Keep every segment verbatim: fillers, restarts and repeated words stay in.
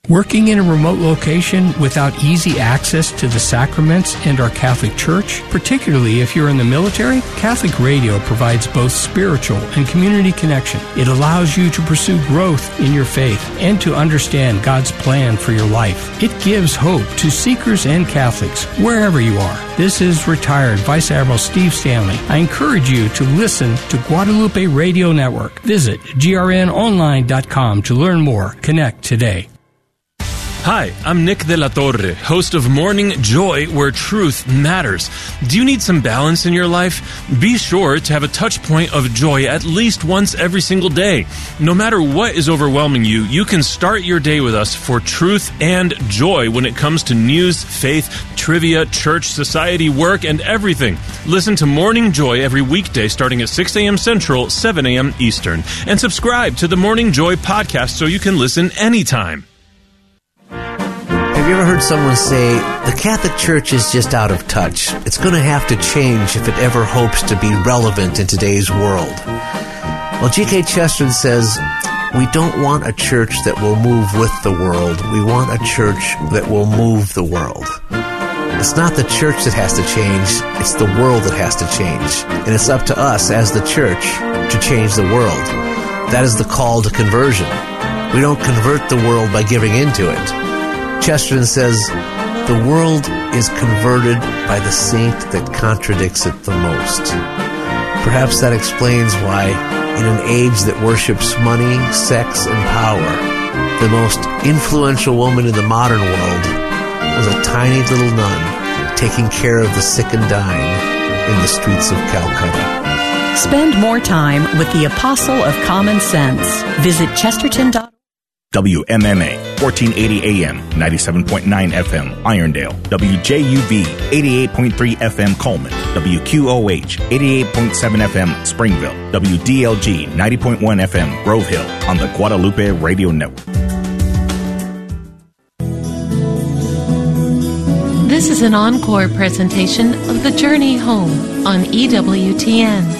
Working in a remote location without easy access to the sacraments and our Catholic Church, particularly if you're in the military, Catholic Radio provides both spiritual and community connection. It allows you to pursue growth in your faith and to understand God's plan for your life. It gives hope to seekers and Catholics wherever you are. This is retired Vice Admiral Steve Stanley. I encourage you to listen to Guadalupe Radio Network. Visit G R N online dot com to learn more. Connect today. Hi, I'm Nick de la Torre, host of Morning Joy, where truth matters. Do you need some balance in your life? Be sure to have a touch point of joy at least once every single day. No matter what is overwhelming you, you can start your day with us for truth and joy when it comes to news, faith, trivia, church, society, work, and everything. Listen to Morning Joy every weekday starting at six a.m. Central, seven a.m. Eastern. And subscribe to the Morning Joy podcast so you can listen anytime. Have you ever heard someone say, the Catholic Church is just out of touch? It's going to have to change if it ever hopes to be relevant in today's world. Well, G K Chesterton says, we don't want a church that will move with the world. We want a church that will move the world. It's not the church that has to change. It's the world that has to change. And it's up to us as the church to change the world. That is the call to conversion. We don't convert the world by giving into it. Chesterton says, the world is converted by the saint that contradicts it the most. Perhaps that explains why, in an age that worships money, sex, and power, the most influential woman in the modern world was a tiny little nun taking care of the sick and dying in the streets of Calcutta. Spend more time with the Apostle of Common Sense. Visit Chesterton dot org. W M M A, fourteen eighty A M, ninety-seven point nine F M, Irondale. W J U V, eighty-eight point three F M, Coleman. W Q O H, eighty-eight point seven F M, Springville. W D L G, ninety point one F M, Grove Hill, on the Guadalupe Radio Network. This is an encore presentation of The Journey Home on E W T N.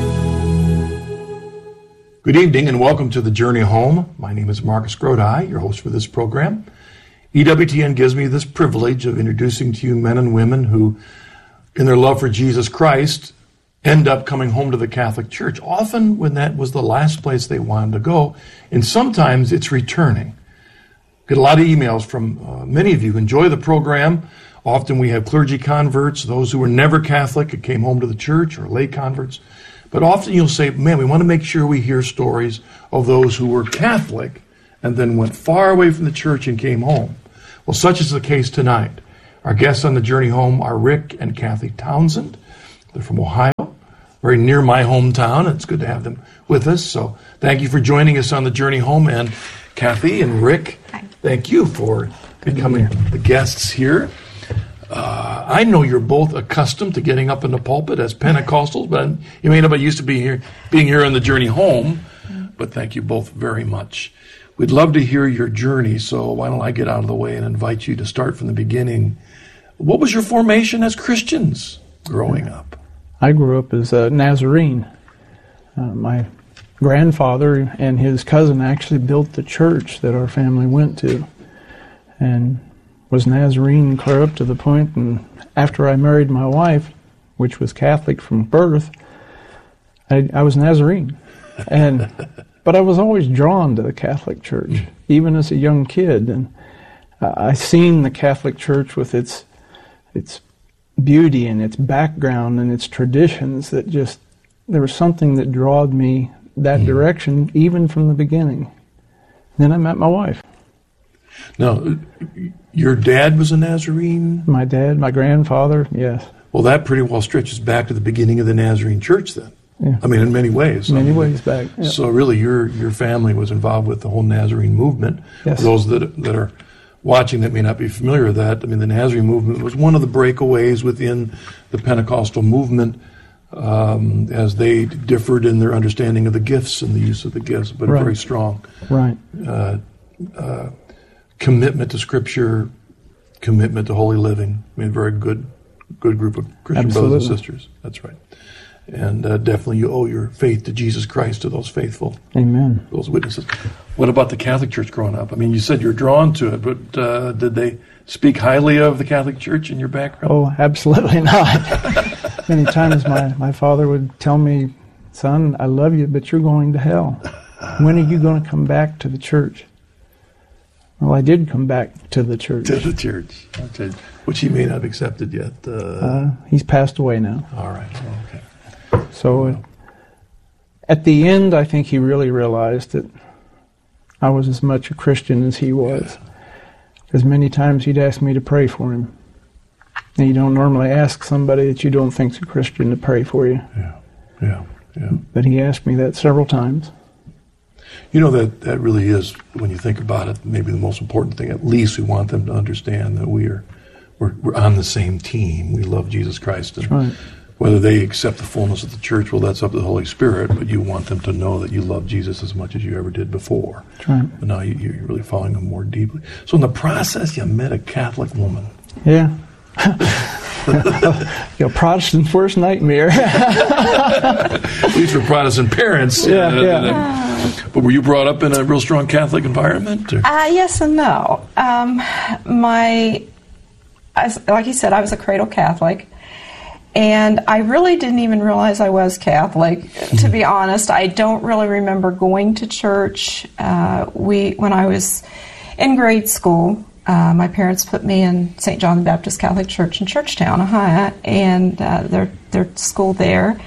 Good evening and welcome to The Journey Home. My name is Marcus Grodi, your host for this program. E W T N gives me this privilege of introducing to you men and women who, in their love for Jesus Christ, end up coming home to the Catholic Church, often when that was the last place they wanted to go, and sometimes it's returning. Get a lot of emails from uh, many of you who enjoy the program. Often we have clergy converts, those who were never Catholic and came home to the church, or lay converts. But often you'll say, man, we want to make sure we hear stories of those who were Catholic and then went far away from the church and came home. Well, such is the case tonight. Our guests on the journey home are Rick and Kathy Townsend. They're from Ohio, very near my hometown. It's good to have them with us. So thank you for joining us on the journey home. And Kathy and Rick, Hi. Thank you for becoming the guests here. Uh, I know you're both accustomed to getting up in the pulpit as Pentecostals, but you may not be used to being here, being here on the journey home. But thank you both very much. We'd love to hear your journey, so why don't I get out of the way and invite you to start from the beginning. What was your formation as Christians growing up? I grew up as a Nazarene. Uh, my grandfather and his cousin actually built the church that our family went to, and was Nazarene clear up to the point, and after I married my wife, which was Catholic from birth, I, I was Nazarene. And but I was always drawn to the Catholic Church, even as a young kid. And uh, I seen the Catholic Church with its its beauty and its background and its traditions that just, there was something that drawed me that mm. direction, even from the beginning. Then I met my wife. Now, your dad was a Nazarene? My dad, my grandfather, yes. Well, that pretty well stretches back to the beginning of the Nazarene Church then. Yeah. I mean, in many ways. Many I mean, ways back. Yep. So really, your your family was involved with the whole Nazarene movement. Yes. For those that that are watching that may not be familiar with that, I mean, the Nazarene movement was one of the breakaways within the Pentecostal movement, um, as they differed in their understanding of the gifts and the use of the gifts, but right. very strong. Right. Uh, uh, commitment to Scripture, commitment to holy living. I mean, very good, good group of Christian Absolutely. brothers and sisters. That's right. And uh, definitely you owe your faith to Jesus Christ, to those faithful, Amen. those witnesses. What about the Catholic Church growing up? I mean, you said you're drawn to it, but uh, did they speak highly of the Catholic Church in your background? Oh, absolutely not. Many times my, my father would tell me, son, I love you, but you're going to hell. When are you going to come back to the church? Well, I did come back to the church. To the church, okay. Which he may not have accepted yet. Uh, uh, he's passed away now. All right, okay. So uh, at the end, I think he really realized that I was as much a Christian as he was. Because yeah. many times he'd ask me to pray for him. And you don't normally ask somebody that you don't think's a Christian to pray for you. Yeah, yeah, yeah. But he asked me that several times. You know, that, that really is, when you think about it, maybe the most important thing. At least we want them to understand that we are, we're, we're on the same team. We love Jesus Christ. And that's right. Whether they accept the fullness of the church, well, that's up to the Holy Spirit, but you want them to know that you love Jesus as much as you ever did before. That's right. But now you, you're really following him more deeply. So in the process, you met a Catholic woman. Yeah. Your Protestant worst nightmare. At least for Protestant parents. Yeah, uh, yeah. But were you brought up in a real strong Catholic environment? Or? Uh, yes and no. Um, my, as, like you said, I was a cradle Catholic. And I really didn't even realize I was Catholic, to be honest. I don't really remember going to church. Uh, we, when I was in grade school, uh, my parents put me in Saint John the Baptist Catholic Church in Churchtown, Ohio, and uh, their their school there.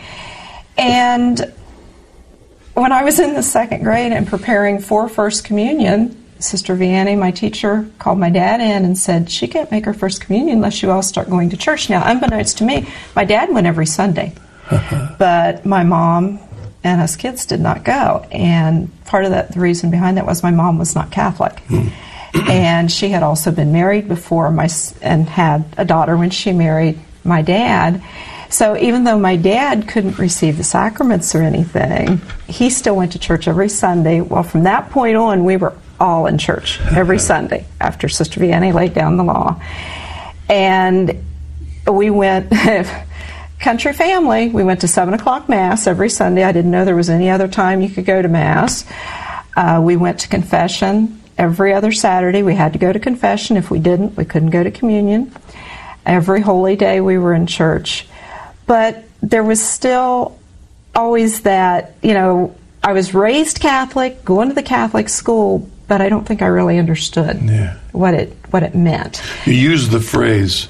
And when I was in the second grade and preparing for First Communion, Sister Vianney, my teacher, called my dad in and said, she can't make her First Communion unless you all start going to church. Now, unbeknownst to me, my dad went every Sunday, but my mom and us kids did not go. And part of that, the reason behind that was my mom was not Catholic. And she had also been married before my and had a daughter when she married my dad. So even though my dad couldn't receive the sacraments or anything, he still went to church every Sunday. Well, from that point on, we were all in church every Sunday after Sister Vianney laid down the law. And we went, country family, we went to seven o'clock Mass every Sunday. I didn't know there was any other time you could go to Mass. Uh, we went to confession every other Saturday. We had to go to confession. If we didn't, we couldn't go to communion. Every holy day we were in church. But there was still always that, you know, I was raised Catholic, going to the Catholic school, but I don't think I really understood yeah. what it what it meant. You used the phrase,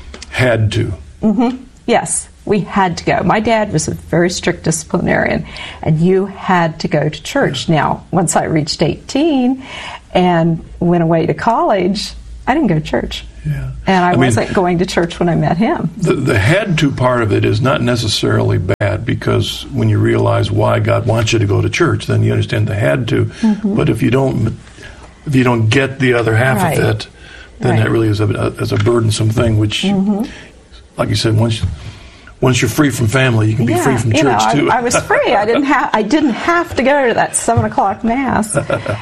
had to. Mm-hmm. Yes, we had to go. My dad was a very strict disciplinarian, and you had to go to church. Yeah. Now, once I reached eighteen and went away to college, I didn't go to church. Yeah. And I, I wasn't mean, going to church when I met him. The, the had to part of it is not necessarily bad, because when you realize why God wants you to go to church, then you understand the had to. Mm-hmm. But if you don't if you don't get the other half right. of it, then right. that really is a, a, is a burdensome thing, which, mm-hmm. like you said, once once you're free from family, you can be yeah, free from you church, know, too. I, I was free. I didn't have I didn't have to go to that seven o'clock Mass.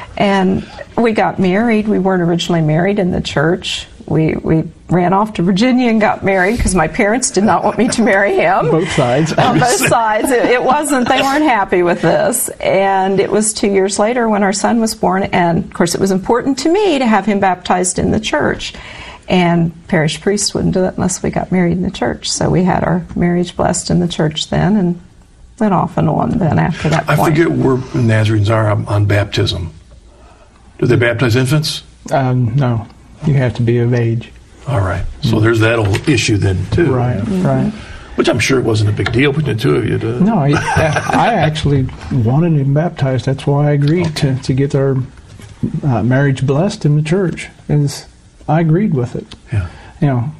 And we got married. We weren't originally married in the church. We we ran off to Virginia and got married because my parents did not want me to marry him. Both sides. On both sides. It, it wasn't, they weren't happy with this. And it was two years later when our son was born, and of course it was important to me to have him baptized in the church. And parish priest wouldn't do it unless we got married in the church. So we had our marriage blessed in the church then, and went off and on then after that point. I forget where Nazarenes are on, on baptism. Do they baptize infants? Um, no. You have to be of age. All right. So mm. there's that old issue then, too. Right, mm-hmm. right. Which I'm sure it wasn't a big deal between the two of you. To... No, I, I actually wanted him baptized. That's why I agreed okay. to, to get our uh, marriage blessed in the church. Is I agreed with it. Yeah. You know,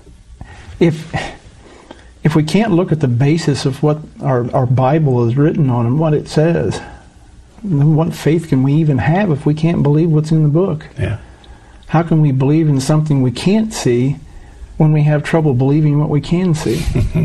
if if we can't look at the basis of what our, our Bible is written on and what it says, then what faith can we even have if we can't believe what's in the book? Yeah. How can we believe in something we can't see when we have trouble believing what we can see?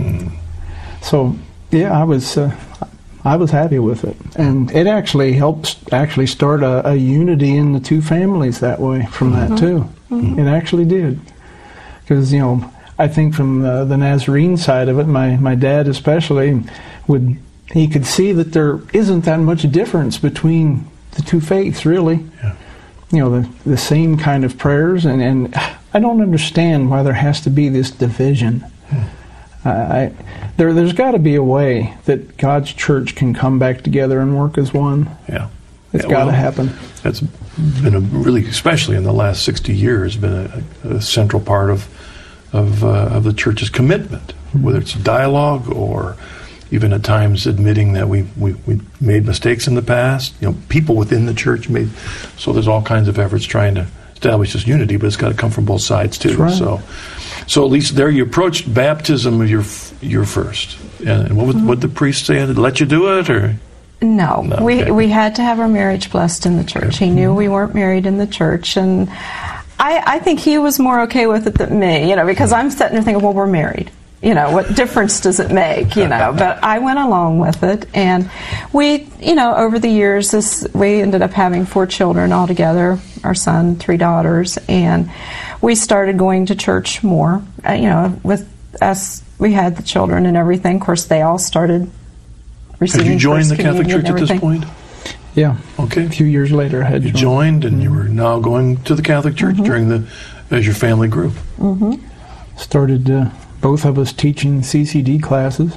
So, yeah, I was uh, I was happy with it, and it actually helped actually start a, a unity in the two families that way from mm-hmm. that too. Mm-hmm. It actually did, because you know I think from the, the Nazarene side of it, my, my dad especially, would he could see that there isn't that much difference between the two faiths, really. Yeah. You know, the, the same kind of prayers, and, and I don't understand why there has to be this division. Hmm. Uh, I, there, there's got to be a way that God's church can come back together and work as one. Yeah. It's yeah, got to well, happen. That's been a really, especially in the last sixty years, been a, a central part of of, uh, of the church's commitment, mm-hmm. whether it's dialogue or even at times admitting that we, we we made mistakes in the past. You know, people within the church made. So there's all kinds of efforts trying to establish this unity, but it's got to come from both sides too. Right. So, so at least there you approached baptism your your first. And what would what the priest say? Did let you do it or? No, No, we okay. we had to have our marriage blessed in the church. He knew we weren't married in the church, and I, I think he was more okay with it than me, you know, because I'm sitting there thinking, well, we're married. You know, what difference does it make, you know? But I went along with it, and we, you know, over the years, this, we ended up having four children altogether, our son, three daughters, and we started going to church more. Uh, you know, with us, we had the children and everything. Of course, they all started receiving Had you joined First the Catholic Communion Church and at this everything. point? Yeah. Okay. A few years later, I had You joined. joined, and you were now going to the Catholic Church Mm-hmm. during the as your family grew. Mm-hmm. Started uh, both of us teaching C C D classes.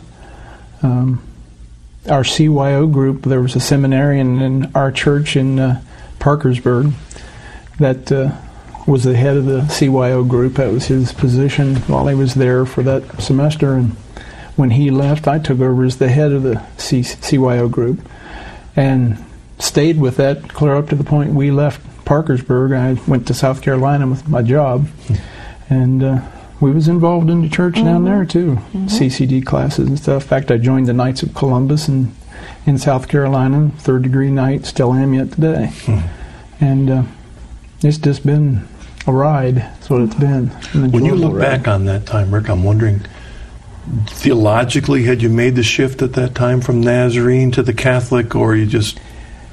Um, our C Y O group, there was a seminarian in our church in uh, Parkersburg that uh, was the head of the C Y O group. That was his position while he was there for that semester. And when he left, I took over as the head of the C- CYO group and stayed with that clear up to the point we left Parkersburg. I went to South Carolina with my job, and uh, we was involved in the church mm-hmm. down there too, mm-hmm. C C D classes and stuff. In fact, I joined the Knights of Columbus in, in South Carolina, third degree knight, still am yet today. Mm-hmm. And uh, it's just been a ride. That's what it's been. When you look ride. back on that time, Rick, I'm wondering, theologically, had you made the shift at that time from Nazarene to the Catholic, or you just,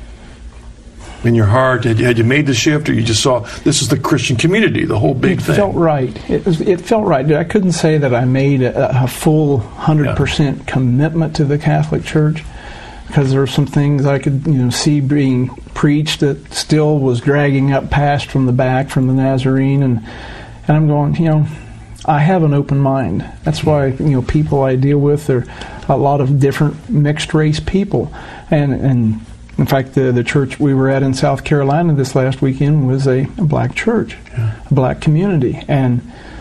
in your heart, had you, had you made the shift, or you just saw this is the Christian community, the whole big it thing? It felt right. It, was, it felt right. I couldn't say that I made a, a full one hundred percent yeah. commitment to the Catholic Church, because there were some things I could you know see being preached that still was dragging up past from the back from the Nazarene, and and I'm going, you know, I have an open mind. That's why you know people I deal with are a lot of different mixed race people, and and in fact the the church we were at in South Carolina this last weekend was a, a black church, yeah. a black community, and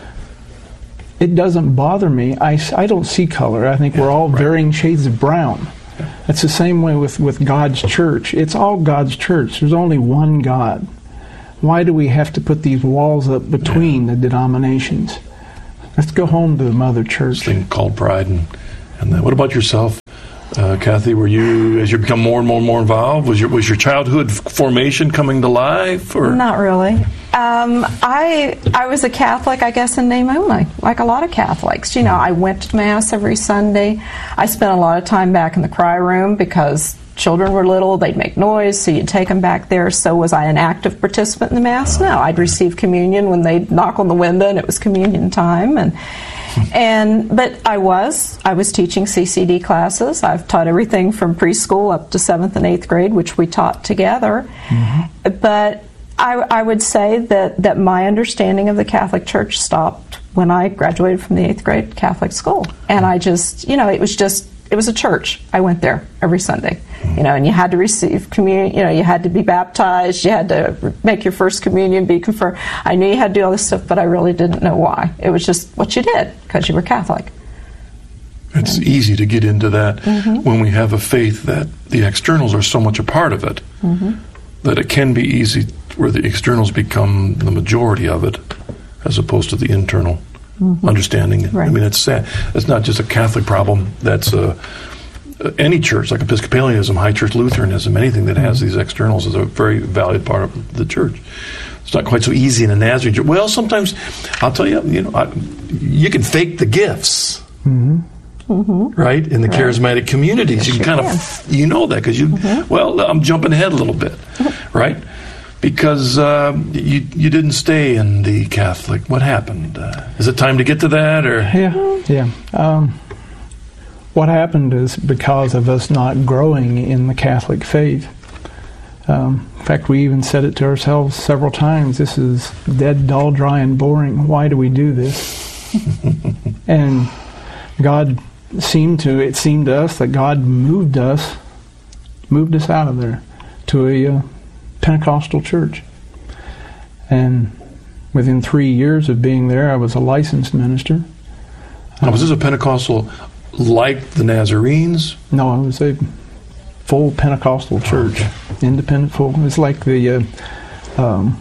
it doesn't bother me. I, I don't see color. I think yeah, we're all right. varying shades of brown. Yeah. It's the same way with, with God's church. It's all God's church. There's only one God. Why do we have to put these walls up between yeah. the denominations? Let's go home to the mother church. This thing called pride. And, and then, what about yourself, uh, Kathy? Were you, as you become more and more and more involved, was your was your childhood formation coming to life? Or not really. Um, I I was a Catholic, I guess, in name only, like a lot of Catholics. You know, I went to Mass every Sunday. I spent a lot of time back in the cry room because children were little, they'd make noise, so you'd take them back there. So was I an active participant in the Mass? No, I'd receive communion when they'd knock on the window and it was communion time. And and but I was I was teaching C C D classes. I've taught everything from preschool up to seventh and eighth grade, which we taught together. Mm-hmm. But I, I would say that, that my understanding of the Catholic Church stopped when I graduated from the eighth grade Catholic school. And I just, you know, it was just, it was a church. I went there every Sunday, you know, and you had to receive communion, you know, you had to be baptized, you had to make your first communion, be confirmed. I knew you had to do all this stuff, but I really didn't know why. It was just what you did because you were Catholic. It's yeah. easy to get into that mm-hmm. when we have a faith that the externals are so much a part of it mm-hmm. that it can be easy where the externals become the majority of it as opposed to the internal mm-hmm. understanding. Right. I mean, it's sad. It's not just a Catholic problem. That's a, any church, like Episcopalianism, High Church Lutheranism, anything that has these externals is a very valued part of the church. It's not quite so easy in a Nazarene church. Well, sometimes, I'll tell you, you know, I, you can fake the gifts. Mm-hmm. Mm-hmm. Right? In the right. charismatic communities. Yes, you can kind can. of, you know that because you, mm-hmm. well, I'm jumping ahead a little bit, right? because uh, you you didn't stay in the Catholic. What happened? Uh, is it time to get to that, or yeah, yeah? Um, what happened is because of us not growing in the Catholic faith. Um, in fact, we even said it to ourselves several times. This is dead, dull, dry, and boring. Why do we do this? And God seemed to, it seemed to us that God moved us, moved us out of there to a uh, Pentecostal church. And within three years of being there, I was a licensed minister. Now, was this a Pentecostal like the Nazarenes? No, I was a full Pentecostal church, oh, okay. Independent full. It's like the, uh, um,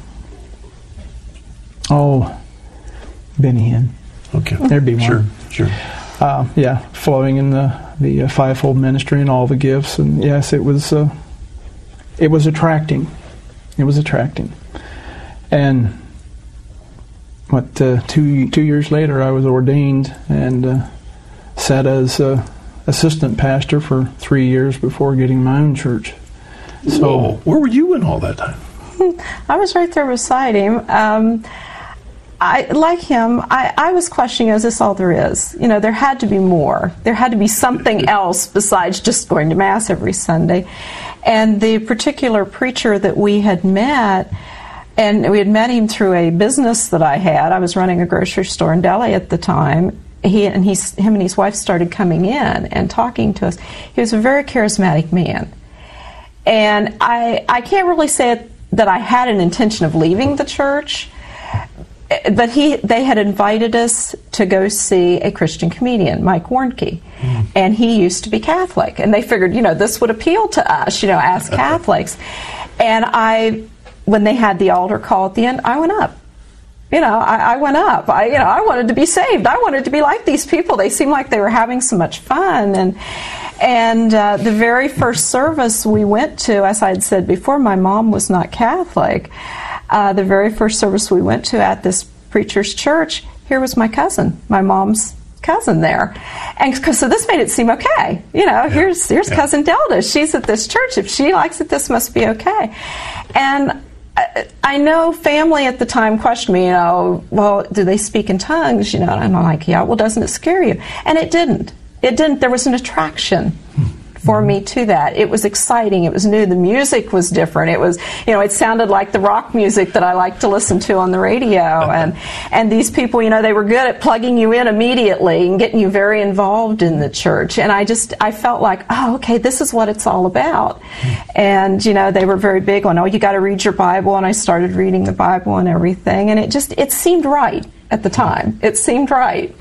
oh, Benny Hinn. Okay, there'd be one. Sure, sure. Uh, yeah, flowing in the the uh, fivefold ministry and all the gifts, and yes, it was uh, it was attracting. It was attracting, and what uh, two two years later, I was ordained and uh, sat as uh, assistant pastor for three years before getting my own church. So, whoa, where were you in all that time? I was right there beside him. Um, I, like him, I, I was questioning, is this all there is? You know, there had to be more. There had to be something else besides just going to Mass every Sunday. And the particular preacher that we had met, and we had met him through a business that I had. I was running a grocery store in Delhi at the time. He and he's, him and his wife started coming in and talking to us. He was a very charismatic man. And I, I can't really say that I had an intention of leaving the church, but he, they had invited us to go see a Christian comedian, Mike Warnke, mm. and he used to be Catholic. And they figured, you know, this would appeal to us, you know, as Catholics. And I, when they had the altar call at the end, I went up. You know, I, I went up. I, you know, I wanted to be saved. I wanted to be like these people. They seemed like they were having so much fun. And and uh, the very first service we went to, as I had said before, my mom was not Catholic. Uh, the very first service we went to at this preacher's church, here was my cousin, my mom's cousin there. And so this made it seem okay. You know, yeah. here's here's yeah. Cousin Delta. She's at this church. If she likes it, this must be okay. And I, I know family at the time questioned me, you know, well, do they speak in tongues? You know, and I'm like, yeah, well, doesn't it scare you? And it didn't. It didn't. There was an attraction for me to that. It was exciting. It was new. The music was different. It was, you know, it sounded like the rock music that I like to listen to on the radio. And and these people, you know, they were good at plugging you in immediately and getting you very involved in the church. And I just, I felt like, oh, okay, this is what it's all about. And, you know, they were very big on, oh, you got to read your Bible. And I started reading the Bible and everything. And it just, it seemed right at the time. It seemed right.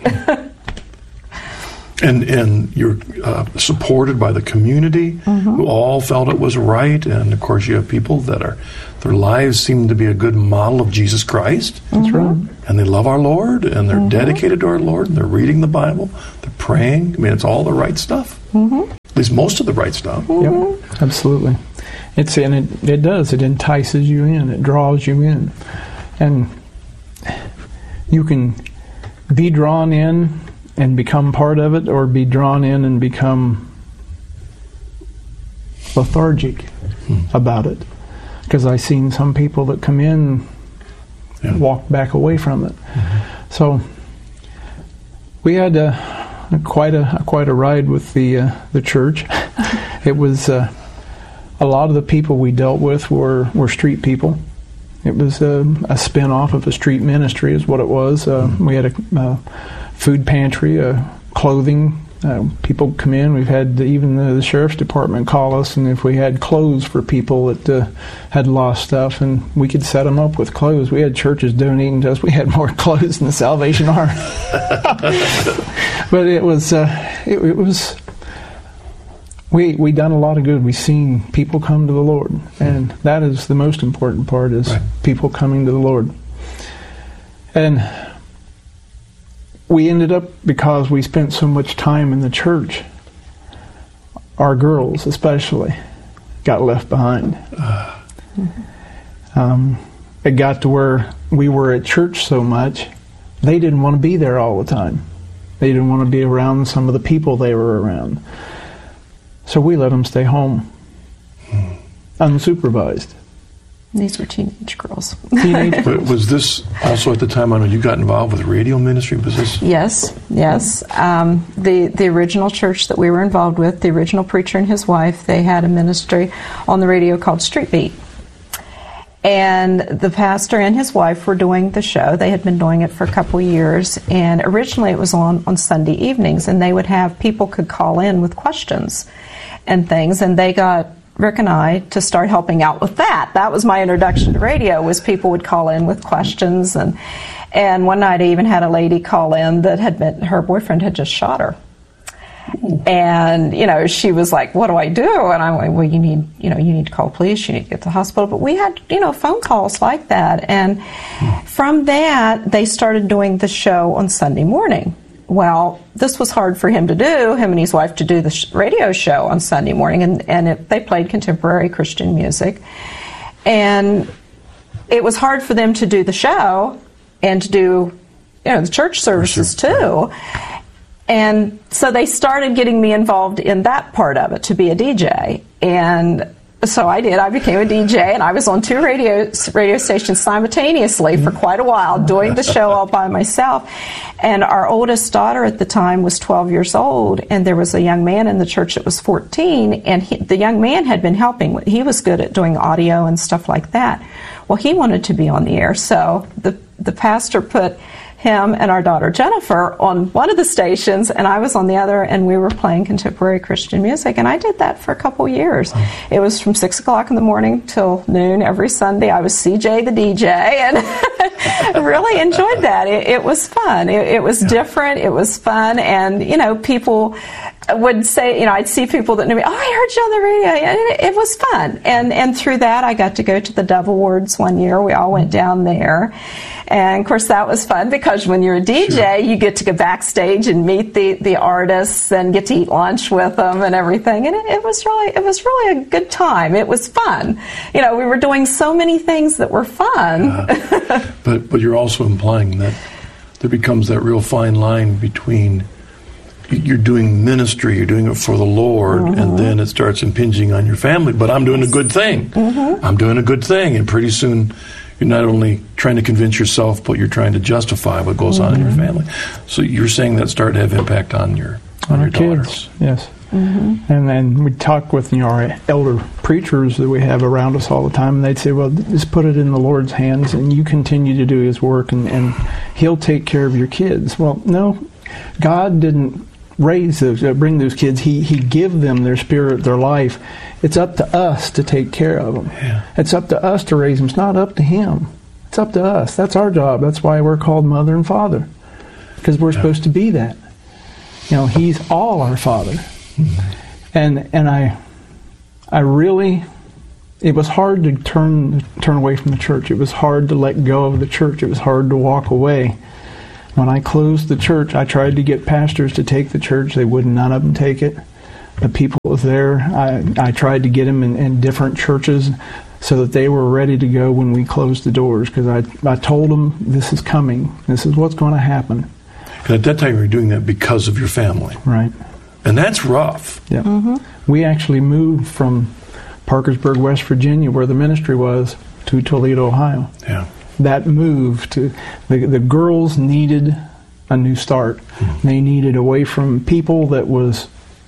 And and you're uh, supported by the community, mm-hmm. who all felt it was right. And, of course, you have people that are, their lives seem to be a good model of Jesus Christ. That's right. And they love our Lord, and they're mm-hmm. dedicated to our Lord, and they're reading the Bible, they're praying. I mean, it's all the right stuff. Mm-hmm. At least most of the right stuff. Mm-hmm. Yep, absolutely. It's and it, it does. It entices you in. It draws you in. And you can be drawn in and become part of it, or be drawn in and become lethargic hmm. about it. Because I've seen some people that come in yeah. walk back away from it. Mm-hmm. So we had a, a quite a, a quite a ride with the uh, the church. It was uh, a lot of the people we dealt with were, were street people. It was a, a spin-off of a street ministry, is what it was. Uh, mm-hmm. We had a, a food pantry, uh, clothing. Uh, people come in. We've had the, even the, the sheriff's department call us, and if we had clothes for people that uh, had lost stuff, and we could set them up with clothes. We had churches donating to us. We had more clothes than the Salvation Army. But it was, uh, it, it was. We we done a lot of good. We've seen people come to the Lord, and that is the most important part: is right. people coming to the Lord. And we ended up, because we spent so much time in the church, our girls especially got left behind. Uh. Um, it got to where we were at church so much, they didn't want to be there all the time. They didn't want to be around some of the people they were around. So we let them stay home, hmm. unsupervised. These were teenage girls. Teenage But was this also at the time, I know you got involved with radio ministry? Was this? Yes, yes. Um, the, the original church that we were involved with, the original preacher and his wife, they had a ministry on the radio called Street Beat. And the pastor and his wife were doing the show. They had been doing it for a couple of years. And originally it was on, on Sunday evenings. And they would have people could call in with questions and things. And they got Rick and I to start helping out with that. That was my introduction to radio, was people would call in with questions. And and one night I even had a lady call in that had been, her boyfriend had just shot her. Ooh. And, you know, she was like, what do I do? And I'm like, well, you need, you know, you need to call police, you need to get to the hospital. But we had, you know, phone calls like that. And hmm. from that, they started doing the show on Sunday morning. Well, this was hard for him to do, him and his wife, to do the sh- radio show on Sunday morning, and, and it, they played contemporary Christian music. And it was hard for them to do the show and to do, you know, the church services too. And so they started getting me involved in that part of it, to be a D J. And so I did. I became a D J, and I was on two radio radio stations simultaneously for quite a while, doing the show all by myself. And our oldest daughter at the time was twelve years old, and there was a young man in the church that was fourteen, and he, the young man had been helping. He was good at doing audio and stuff like that. Well, he wanted to be on the air, so the the pastor put him and our daughter Jennifer on one of the stations, and I was on the other, and we were playing contemporary Christian music, and I did that for a couple years. It was from six o'clock in the morning till noon every Sunday. I was C J the D J, and really enjoyed that. It, it was fun. It, it was yeah. different. It was fun, and, you know, people would say, you know, I'd see people that knew me, oh, I heard you on the radio, and it, it was fun. And, and through that, I got to go to the Dove Awards one year. We all went down there. And, of course, that was fun because when you're a D J, sure. you get to go backstage and meet the, the artists and get to eat lunch with them and everything. And it, it was really it was really a good time. It was fun. You know, we were doing so many things that were fun. Uh, but but you're also implying that there becomes that real fine line between you're doing ministry, you're doing it for the Lord, mm-hmm. and then it starts impinging on your family. But I'm doing a good thing. Mm-hmm. I'm doing a good thing. And pretty soon you're not only trying to convince yourself, but you're trying to justify what goes mm-hmm. on in your family. So you're saying that started to have impact on your on, on your our daughters. Kids, yes. Mm-hmm. And then we talk with, you know, our elder preachers that we have around us all the time, and they'd say, well, just put it in the Lord's hands, and you continue to do His work, and, and He'll take care of your kids. Well, no, God didn't raise those, uh, bring those kids. He He give them their spirit, their life. It's up to us to take care of them. Yeah. It's up to us to raise them. It's not up to Him. It's up to us. That's our job. That's why we're called mother and father, because we're yeah. supposed to be that. You know, He's all our Father. Mm-hmm. And and I I really, it was hard to turn turn away from the church. It was hard to let go of the church. It was hard to walk away. When I closed the church, I tried to get pastors to take the church. They would none of them take it. The people that was there, I, I tried to get them in, in different churches so that they were ready to go when we closed the doors, because I, I told them, this is coming. This is what's going to happen. And at that time, you were doing that because of your family. Right. And that's rough. Yeah. Mm-hmm. We actually moved from Parkersburg, West Virginia, where the ministry was, to Toledo, Ohio. Yeah. That move to the the girls needed a new start. Mm-hmm. They needed away from people that was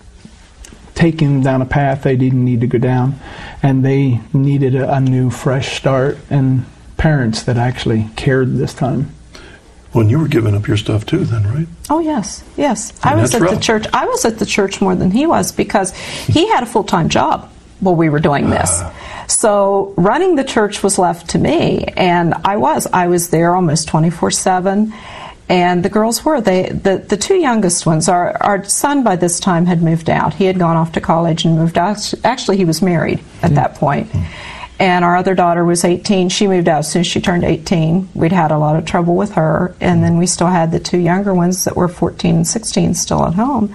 taking them down a path they didn't need to go down, and they needed a, a new, fresh start, and parents that actually cared this time. Well, and you were giving up your stuff too then, right? Oh, yes, yes. And I was at rough. the church. I was at the church more than he was, because he had a full-time job while we were doing this. Uh. So running the church was left to me, and I was. I was there almost twenty-four seven, and the girls were. They the, the two youngest ones, our, our son by this time had moved out. He had gone off to college and moved out. Actually, he was married at yeah. that point. Mm. And our other daughter was eighteen. She moved out as soon as she turned eighteen. We'd had a lot of trouble with her, and then we still had the two younger ones that were fourteen and sixteen still at home.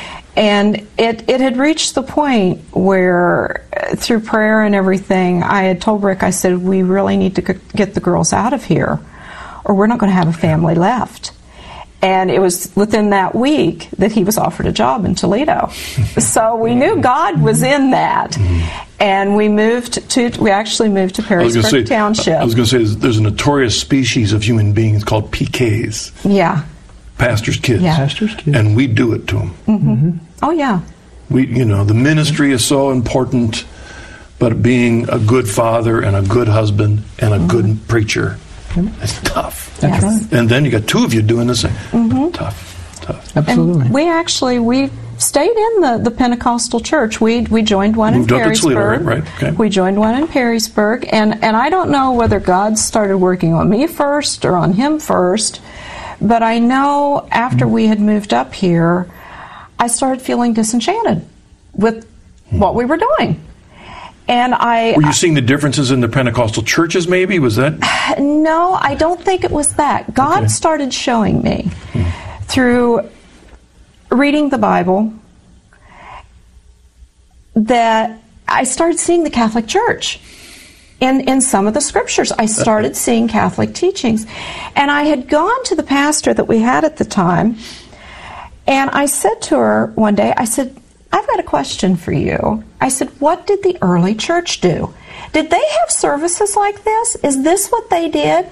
And it, it had reached the point where, uh, through prayer and everything, I had told Rick, I said, we really need to g- get the girls out of here, or we're not going to have a family left. And it was within that week that he was offered a job in Toledo. So we knew God was in that. And we moved to, we actually moved to I was gonna Perrysburg say- Township. I was going to say there's, there's a notorious species of human beings called P Ks, Yeah. pastors' kids. Yeah. Pastor's kids. And we do it to them. Mm-hmm. Oh, yeah. We, you know, the ministry is so important, but being a good father and a good husband and a Mm-hmm. good preacher is tough. That's Yes. right. And then you got two of you doing the same. Mm-hmm. Tough, tough. Absolutely. And we actually, we stayed in the, the Pentecostal church. We we joined one Moved in up to Toledo, Perrysburg. right? Right, okay. We joined one in Perrysburg. And, and I don't know whether God started working on me first or on him first, but I know after we had moved up here, I started feeling disenchanted with what we were doing. And I... Were you seeing the differences in the Pentecostal churches, maybe? Was that... No, I don't think it was that. God Okay. started showing me through reading the Bible that I started seeing the Catholic Church. In, in some of the scriptures, I started seeing Catholic teachings. And I had gone to the pastor that we had at the time, and I said to her one day, I said, I've got a question for you. I said, what did the early church do? Did they have services like this? Is this what they did?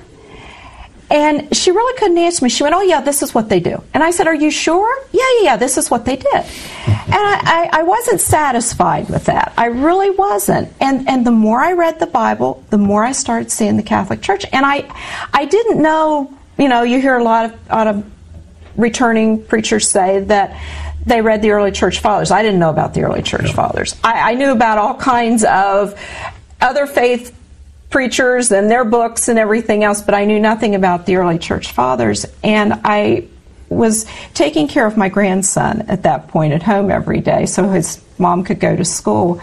And she really couldn't answer me. She went, oh, yeah, this is what they do. And I said, are you sure? Yeah, yeah, yeah, this is what they did. And I, I, I wasn't satisfied with that. I really wasn't. And and the more I read the Bible, the more I started seeing the Catholic Church. And I I didn't know, you know, you hear a lot of, a lot of returning preachers say that they read the early church fathers. I didn't know about the early church fathers. I, I knew about all kinds of other faith preachers and their books and everything else, but I knew nothing about the early church fathers. And I was taking care of my grandson at that point at home every day so his mom could go to school.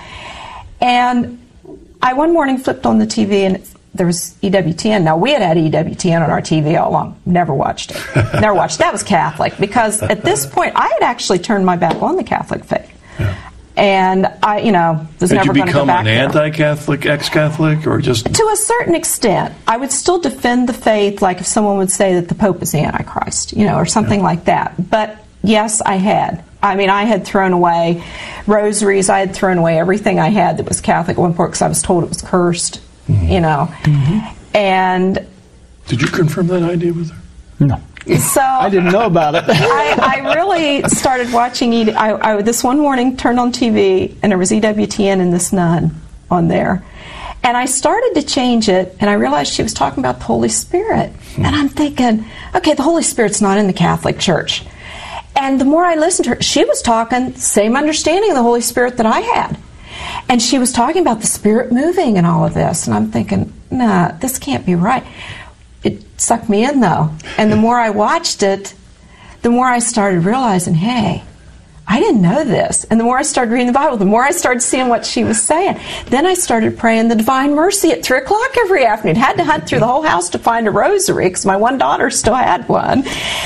And I one morning flipped on the T V and there was E W T N. Now, we had had E W T N on our T V all along. Never watched it. Never watched it. That was Catholic because at this point I had actually turned my back on the Catholic faith. Yeah. And I, you know, was Did never you going to go become back an there. anti-Catholic, ex-Catholic, or just... To a certain extent, I would still defend the faith, like if someone would say that the Pope is the Antichrist, you know, or something yeah. like that. But yes, I had. I mean, I had thrown away rosaries. I had thrown away everything I had that was Catholic at one point because I was told it was cursed, mm-hmm. you know. Mm-hmm. And... Did you confirm that idea with her? No. So I didn't know about it. I, I really started watching. E- I, I this one morning turned on T V and there was E W T N and this nun on there, and I started to change it, and I realized she was talking about the Holy Spirit, and I'm thinking, okay, the Holy Spirit's not in the Catholic Church. And the more I listened to her, she was talking same understanding of the Holy Spirit that I had, and she was talking about the Spirit moving and all of this, and I'm thinking, nah, this can't be right. It sucked me in, though. And the more I watched it, the more I started realizing, hey, I didn't know this. And the more I started reading the Bible, the more I started seeing what she was saying. Then I started praying the Divine Mercy at three o'clock every afternoon. Had to hunt through the whole house to find a rosary because my one daughter still had one.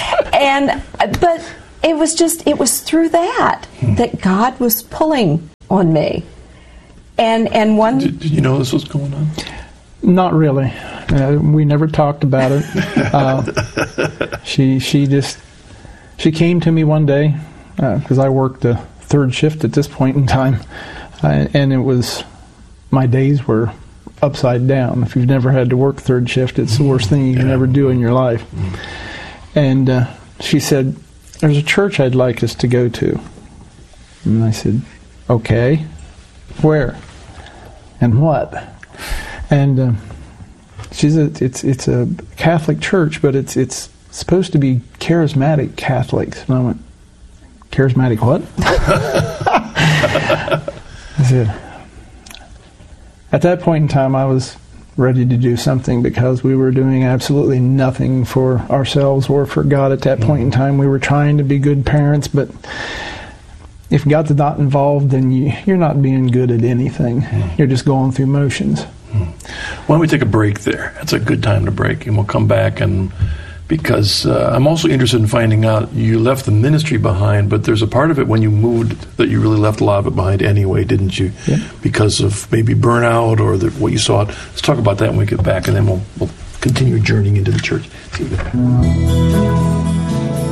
And but it was just, it was through that that God was pulling on me. And, and one... Did, did you know this was going on? Not really. Uh, we never talked about it. Uh, she she just she came to me one day because uh, I worked a third shift at this point in time, uh, and it was my days were upside down. If you've never had to work third shift, it's the worst thing you can yeah. ever do in your life. And uh, she said, "There's a church I'd like us to go to," and I said, "Okay, where and what?" And uh, she's a, it's it's a Catholic church, but it's it's supposed to be charismatic Catholics. And I went, charismatic what? I said, at that point in time, I was ready to do something because we were doing absolutely nothing for ourselves or for God at that point in time. We were trying to be good parents, but if God's not involved, then you, you're not being good at anything. You're just going through motions. Why don't we take a break there? That's a good time to break, and we'll come back. And because uh, I'm also interested in finding out, you left the ministry behind, but there's a part of it when you moved that you really left a lot of it behind anyway, didn't you? Yeah. Because of maybe burnout or the, what you saw. Let's talk about that when we get back, and then we'll, we'll continue journeying into the church. See you back.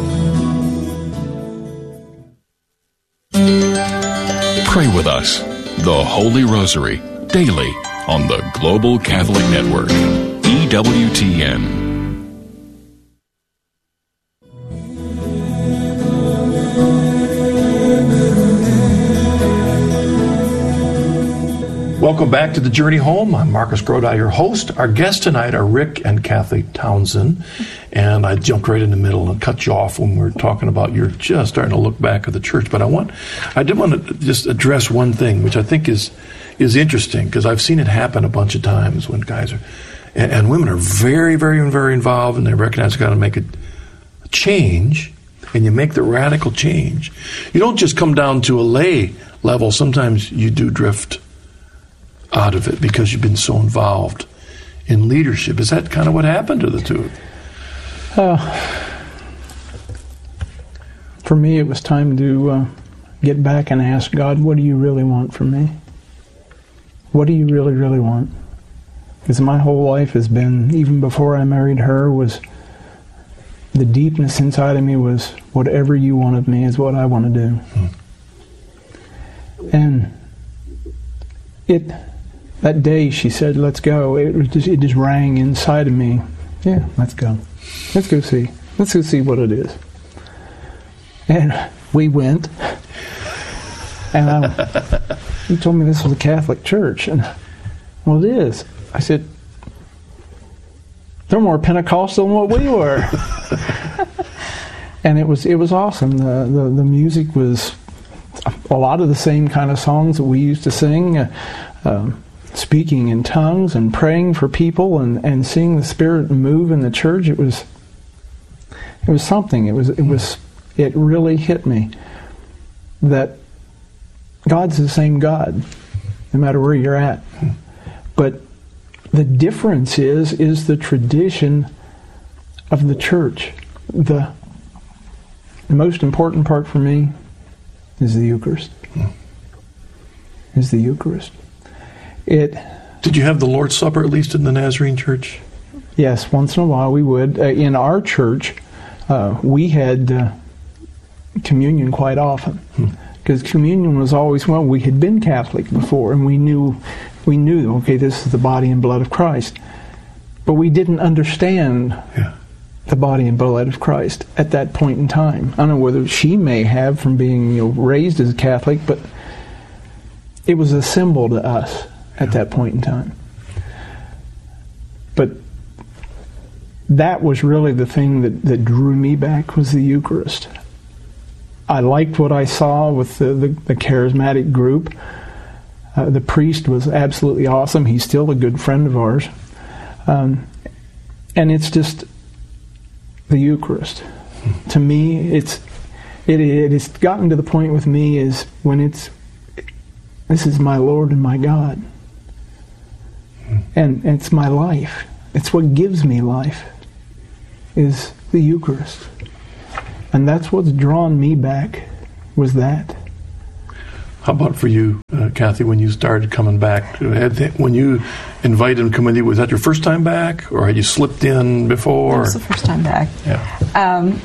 Pray with us. The Holy Rosary, daily on the Global Catholic Network, E W T N. Welcome back to The Journey Home. I'm Marcus Grodi, your host. Our guests tonight are Rick and Kathy Townsend. And I jumped right in the middle and cut you off when we were talking about you're just starting to look back at the church. But I want, I did want to just address one thing, which I think is is interesting, because I've seen it happen a bunch of times when guys are, and, and women are very, very, very involved, and they recognize they've got to make a, a change, and you make the radical change. You don't just come down to a lay level. Sometimes you do drift out of it because you've been so involved in leadership. Is that kind of what happened to the two of you? Uh, for me, it was time to uh, get back and ask God, what do you really want from me? What do you really, really want? Because my whole life has been, even before I married her, was the deepness inside of me was, whatever you want of me is what I want to do. Hmm. And it, that day she said, let's go, it, was just, it just rang inside of me. Yeah, let's go. Let's go see. Let's go see what it is. And we went. And I, he told me this was a Catholic church. And, well, it is. I said, they're more Pentecostal than what we were. And it was it was awesome. The, the the music was a lot of the same kind of songs that we used to sing, uh, um, speaking in tongues and praying for people and, and seeing the Spirit move in the church. It was it was something. It was it was it really hit me that God's the same God, no matter where you're at. But the difference is is the tradition of the church. The, the most important part for me is the Eucharist. Is the Eucharist. It. Did you have the Lord's Supper at least in the Nazarene church? Yes, once in a while we would. Uh, in our church, uh, we had uh, communion quite often. Because hmm. communion was always, well, we had been Catholic before, and we knew, we knew, okay, this is the body and blood of Christ. But we didn't understand yeah. the body and blood of Christ at that point in time. I don't know whether she may have from being you know, raised as a Catholic, but it was a symbol to us at yeah. that point in time. But that was really the thing that, that drew me back, was the Eucharist. I liked what I saw with the, the, the charismatic group. Uh, the priest was absolutely awesome. He's still a good friend of ours. Um, and it's just the Eucharist. To me, it's it it has gotten to the point with me is when it's this is my Lord and my God, and, and it's my life. It's what gives me life. Is the Eucharist, and that's what's drawn me back. Was that. How about for you, uh, Kathy, when you started coming back? When you invited him to come with you, was that your first time back, or had you slipped in before? It was the first time back. Yeah. Um,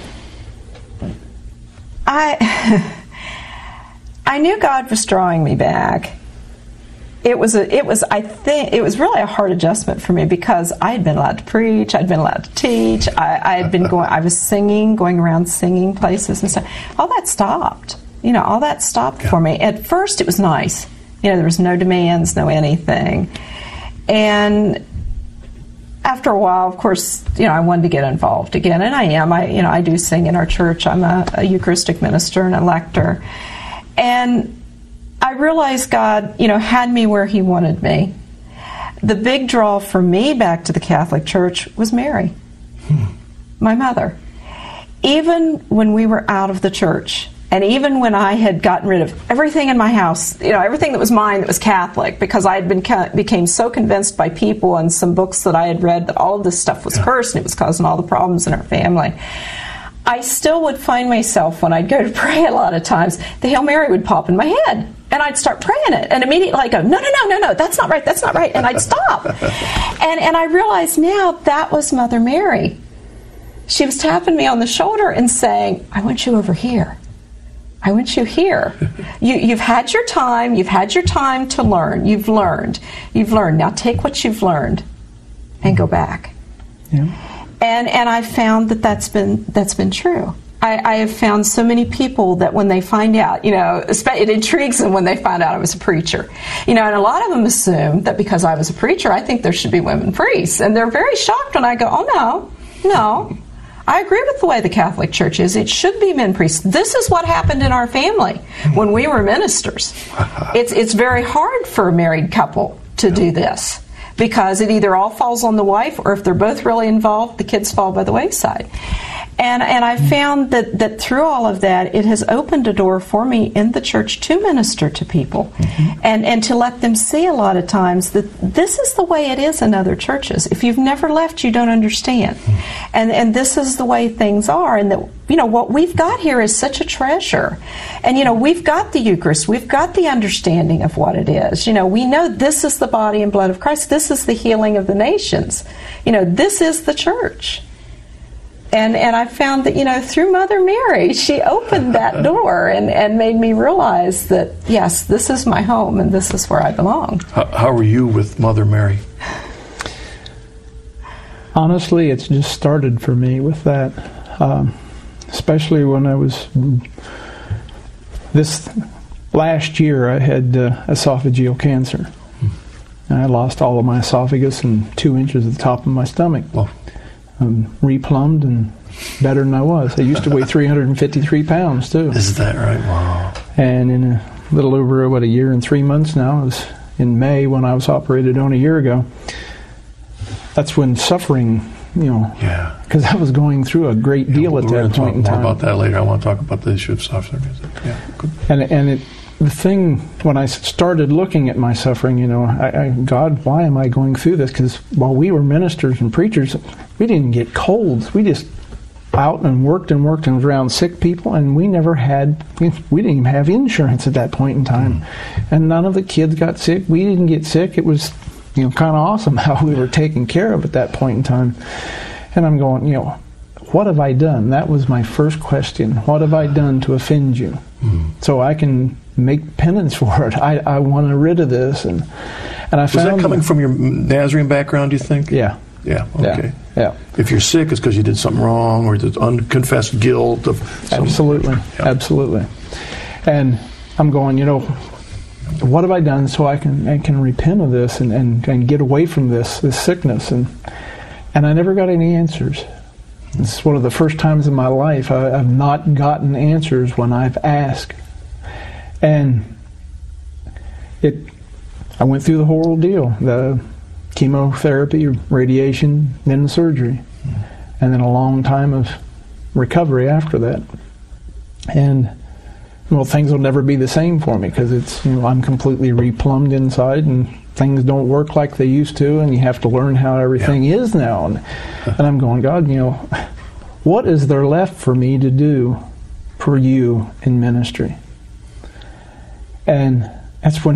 I I knew God was drawing me back. It was a, it was I think it was really a hard adjustment for me because I had been allowed to preach, I'd been allowed to teach, I, I had been going, I was singing, going around singing places and stuff. All that stopped. You know, all that stopped yeah. for me. At first, it was nice. You know, there was no demands, no anything. And after a while, of course, you know, I wanted to get involved again, and I am. I, you know, I do sing in our church. I'm a, a Eucharistic minister and a lector. And I realized God, you know, had me where He wanted me. The big draw for me back to the Catholic Church was Mary, hmm. my mother. Even when we were out of the church, and even when I had gotten rid of everything in my house, you know, everything that was mine that was Catholic, because I had been became so convinced by people and some books that I had read that all of this stuff was yeah. cursed and it was causing all the problems in our family, I still would find myself, when I'd go to pray a lot of times, the Hail Mary would pop in my head. And I'd start praying it. And immediately I'd go, no, no, no, no, no, that's not right, that's not right. And I'd stop. and, and I realized now that was Mother Mary. She was tapping me on the shoulder and saying, I want you over here. I want you here. You, you've had your time. You've had your time to learn. You've learned. You've learned. Now take what you've learned and go back. Yeah. And and I've found that that's been that's been true. I, I have found so many people that when they find out, you know, it intrigues them when they find out I was a preacher. You know, and a lot of them assume that because I was a preacher, I think there should be women priests. And they're very shocked when I go, oh, no, no. I agree with the way the Catholic Church is. It should be men priests. This is what happened in our family when we were ministers. It's, it's very hard for a married couple to do this because it either all falls on the wife or if they're both really involved, the kids fall by the wayside. And and I found that, that through all of that, it has opened a door for me in the church to minister to people mm-hmm. and, and to let them see a lot of times that this is the way it is in other churches. If you've never left, you don't understand. Mm-hmm. And and this is the way things are. And that, you know, what we've got here is such a treasure. And, you know, we've got the Eucharist. We've got the understanding of what it is. You know, we know this is the body and blood of Christ. This is the healing of the nations. You know, this is the church. And and I found that, you know, through Mother Mary, she opened that door and, and made me realize that, yes, this is my home and this is where I belong. How, how were you with Mother Mary? Honestly, it's just started for me with that, um, especially when I was, this last year I had uh, esophageal cancer. And I lost all of my esophagus and two inches at the top of my stomach. Well, Um, replumbed and better than I was. I used to weigh three hundred fifty-three pounds too. Is that right? Wow. And in a little over, what, a year and three months now, it was in May when I was operated on a year ago. That's when suffering, you know, yeah, because I was going through a great yeah, deal at that point in time. We're going to talk more about that later. I want to talk about the issue of suffering. Yeah, good. And, and it, the thing, when I started looking at my suffering, you know, I, I, God, why am I going through this? Because while we were ministers and preachers, we didn't get colds. We just out and worked and worked and was around sick people, and we never had, we didn't even have insurance at that point in time. Mm. And none of the kids got sick. We didn't get sick. It was, you know, kind of awesome how we were taken care of at that point in time. And I'm going, you know, what have I done? That was my first question. What have I done to offend you? Mm. So I can make penance for it. I, I want to rid of this. And and I Was found that coming from your Nazarene background, do you think? Yeah. Yeah, okay. Yeah. yeah. If you're sick, it's because you did something wrong or there's unconfessed guilt of some, Absolutely. Yeah. Absolutely. And I'm going, you know, what have I done so I can I can repent of this and, and, and get away from this, this sickness? And and I never got any answers. This is one of the first times in my life I, I've not gotten answers when I've asked. And it, I went through the whole ordeal, the chemotherapy, radiation, then the surgery, and then a long time of recovery after that. And well, things will never be the same for me because it's, you know, I'm completely replumbed inside, and things don't work like they used to, and you have to learn how everything yeah. is now. And, and I'm going, God, you know, what is there left for me to do for you in ministry? And that's when